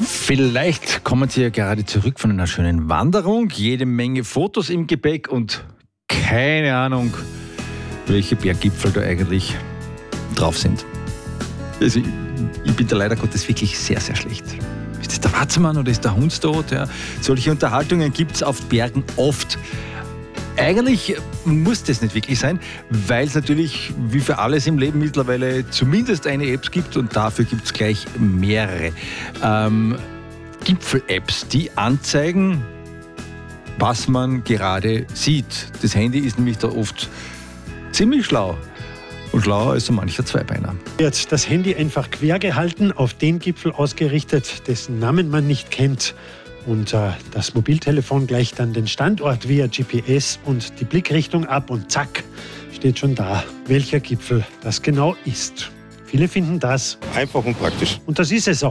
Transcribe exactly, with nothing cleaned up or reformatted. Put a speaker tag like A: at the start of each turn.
A: Vielleicht kommen Sie ja gerade zurück von einer schönen Wanderung, jede Menge Fotos im Gepäck und keine Ahnung, welche Berggipfel da eigentlich drauf sind. Also ich, ich bin da leider Gottes wirklich sehr, sehr schlecht. Ist das der Watzmann oder ist der Hundstot? Ja, solche Unterhaltungen gibt es auf Bergen oft. Eigentlich muss das nicht wirklich sein, weil es natürlich wie für alles im Leben mittlerweile zumindest eine App gibt und dafür gibt es gleich mehrere. Ähm, Gipfel-Apps, die anzeigen, was man gerade sieht. Das Handy ist nämlich da oft ziemlich schlau und schlauer als so mancher Zweibeiner.
B: Jetzt das Handy einfach quer gehalten, auf den Gipfel ausgerichtet, dessen Namen man nicht kennt. Und äh, das Mobiltelefon gleicht dann den Standort via G P S und die Blickrichtung ab und zack, steht schon da, welcher Gipfel das genau ist. Viele finden das
C: einfach und praktisch.
B: Und das ist es auch.